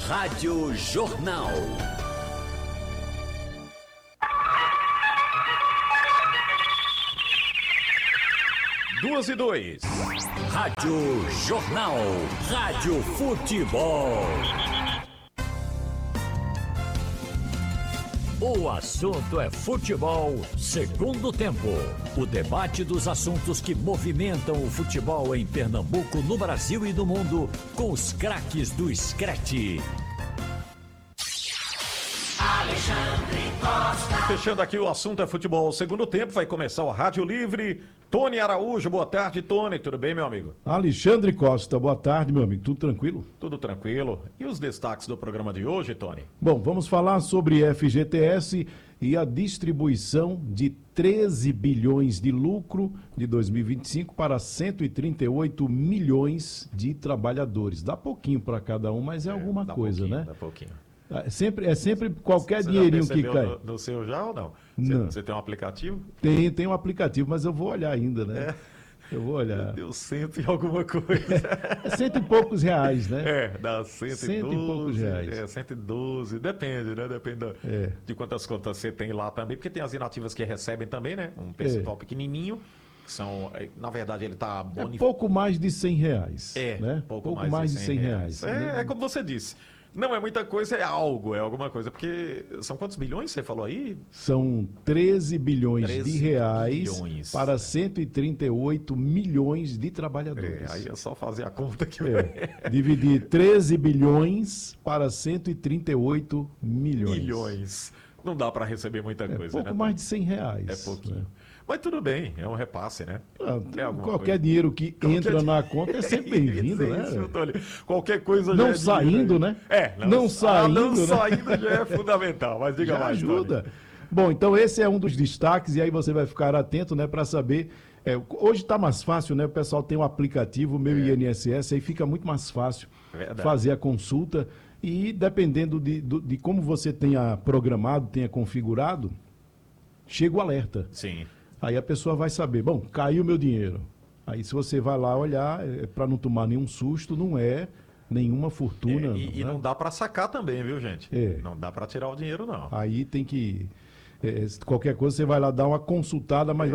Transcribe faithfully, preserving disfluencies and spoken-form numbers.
Rádio Jornal. Duas e dois. Rádio Jornal. Rádio Futebol. O assunto é futebol, segundo tempo. O debate dos assuntos que movimentam o futebol em Pernambuco, no Brasil e no mundo, com os craques do Screte. Alexandre Costa. Fechando aqui o assunto é futebol, segundo tempo, vai começar o Rádio Livre. Tony Araújo, boa tarde, Tony, tudo bem, meu amigo? Alexandre Costa, boa tarde, meu amigo, tudo tranquilo? Tudo tranquilo. E os destaques do programa de hoje, Tony? Bom, vamos falar sobre F G T S e a distribuição de treze bilhões de lucro de dois mil e vinte e cinco para cento e trinta e oito milhões de trabalhadores. Dá pouquinho para cada um, mas é, é alguma dá coisa, né? Dá pouquinho. É sempre, é sempre qualquer Você dinheirinho já que cai. No, no seu já ou não? Você, Não. Você tem um aplicativo? Tem, tem um aplicativo, mas eu vou olhar ainda, né? É. Eu vou olhar. Deu cento e alguma coisa. É cento e poucos reais, né? É, dá cento e doze. Cento e poucos reais. É, cento e doze. Depende, né? Depende da, É. de quantas contas você tem lá também. Porque tem as inativas que recebem também, né? Um percentual É. pequenininho. Que são, na verdade, ele está bonificado. É pouco mais de cem reais. É, né? pouco, pouco mais, mais de de cem cem reais. reais. É, é como você disse. Não é muita coisa, é algo, é alguma coisa. Porque são quantos bilhões você falou aí? São treze bilhões treze de reais bilhões. para cento e trinta e oito milhões de É, trabalhadores. aí é só fazer a conta que É, dividir treze bilhões para cento e trinta e oito milhões. milhões. Não dá para receber muita É coisa, pouco né? mais de cem reais. É pouquinho. né? Mas tudo bem, é um repasse, né? Ah, É alguma qualquer coisa. dinheiro que Qualquer entra di- na conta é sempre bem-vindo, Isso, né? isso, Tony. Qualquer coisa já Não é saindo, dinheiro, né? É, não, Não ah, saindo, não né? saindo já é fundamental, mas diga Já mais, Tony. ajuda. Bom, então esse é um dos destaques e aí você vai ficar atento, né, para saber. é, hoje está mais fácil, né? O pessoal tem um aplicativo, o meu I N S S, aí fica muito mais fácil Verdade. fazer a consulta e dependendo de, do- de como você tenha programado, tenha configurado, chega o alerta. Sim. Aí a pessoa vai saber, bom, caiu meu dinheiro. Aí se você vai lá olhar, é, para não tomar nenhum susto, não é nenhuma fortuna. É, e, e né? não dá para sacar também, viu, gente? É. Não dá para tirar o dinheiro, não. Aí tem que. é, qualquer coisa você vai lá dar uma consultada, mas